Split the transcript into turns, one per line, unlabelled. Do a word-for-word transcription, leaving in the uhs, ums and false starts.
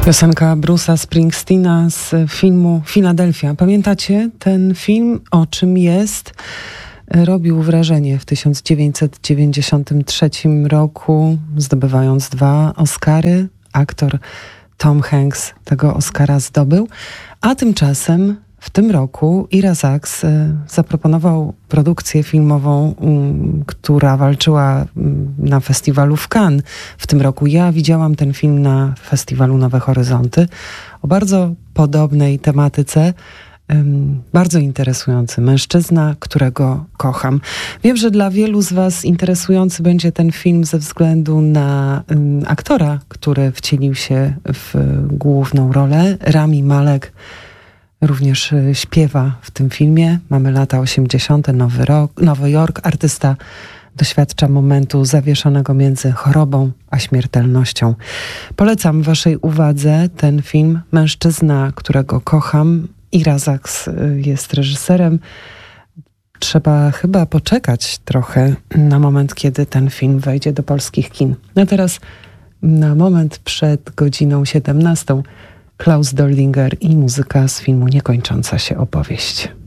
Piosenka Bruce'a Springsteena z filmu Filadelfia. Pamiętacie ten film? O czym jest? Robił wrażenie w tysiąc dziewięćset dziewięćdziesiątym trzecim roku, zdobywając dwa Oscary. Aktor Tom Hanks tego Oscara zdobył, a tymczasem w tym roku Ira Sachs zaproponował produkcję filmową, która walczyła na festiwalu w Cannes w tym roku. Ja widziałam ten film na festiwalu Nowe Horyzonty o bardzo podobnej tematyce. Bardzo interesujący mężczyzna, którego kocham. Wiem, że dla wielu z was interesujący będzie ten film ze względu na um, aktora, który wcielił się w główną rolę. Rami Malek również śpiewa w tym filmie. Mamy lata osiemdziesiąte, Nowy, rok, Nowy Jork. Artysta doświadcza momentu zawieszonego między chorobą a śmiertelnością. Polecam waszej uwadze ten film Mężczyzna, którego kocham. Ira Sachs jest reżyserem. Trzeba chyba poczekać trochę na moment, kiedy ten film wejdzie do polskich kin. A teraz na moment przed godziną siedemnastą Klaus Doldinger i muzyka z filmu Niekończąca się opowieść.